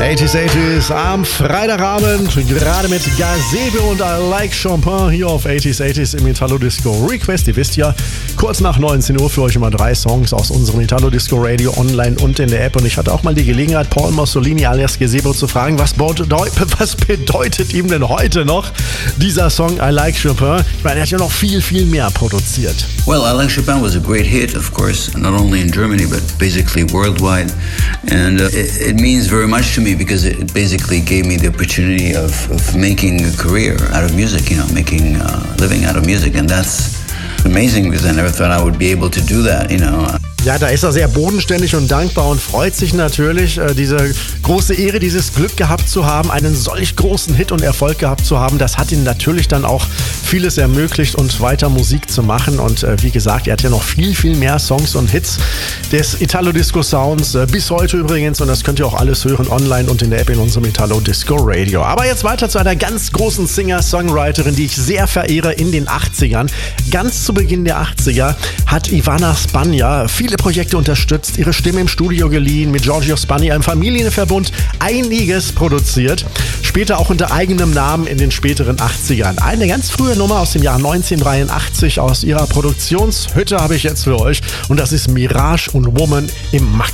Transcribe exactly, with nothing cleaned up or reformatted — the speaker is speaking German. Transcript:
achtziger achtziger am Freitagabend, gerade mit Gazebo und I Like Chopin hier auf achtziger achtziger im Italo Disco Request. Ihr wisst ja, kurz nach neunzehn Uhr für euch immer drei Songs aus unserem Italo Disco Radio online und in der App. Und ich hatte auch mal die Gelegenheit, Paul Mussolini alias Gazebo zu fragen, was bedeutet, was bedeutet ihm denn heute noch dieser Song I Like Chopin? Ich meine, er hat ja noch viel, viel mehr produziert. Well, I Like Chopin was a great hit, of course, not only in Germany, but basically worldwide. And uh, it, it means very much to me because it basically gave me the opportunity of, of making a career out of music, you know, making uh, living out of music. And that's amazing because I never thought I would be able to do that, you know. Ja, da ist er sehr bodenständig und dankbar und freut sich natürlich, äh, diese große Ehre, dieses Glück gehabt zu haben, einen solch großen Hit und Erfolg gehabt zu haben. Das hat ihm natürlich dann auch vieles ermöglicht und weiter Musik zu machen. Und äh, wie gesagt, er hat ja noch viel, viel mehr Songs und Hits des Italo-Disco-Sounds äh, bis heute übrigens. Und das könnt ihr auch alles hören online und in der App in unserem Italo-Disco Radio. Aber jetzt weiter zu einer ganz großen Singer-Songwriterin, die ich sehr verehre in den achtzigern. Ganz zu Beginn der achtziger hat Ivana Spagna viele Projekte unterstützt, ihre Stimme im Studio geliehen, mit Giorgio Spagna im Familienverbund einiges produziert. Später auch unter eigenem Namen in den späteren achtzigern. Eine ganz frühe Nummer aus dem Jahr neunzehnhundertdreiundachtzig aus ihrer Produktionshütte habe ich jetzt für euch. Und das ist Mirage und Woman im Max.